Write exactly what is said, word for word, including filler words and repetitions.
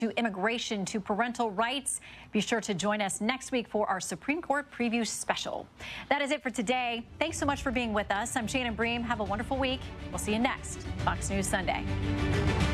to immigration to parental rights. Be sure to join us next week for our Supreme Court preview special. That is it for today. Thanks so much for being with us. I'm Shannon Bream. Have a wonderful week. We'll see you next Fox News Sunday.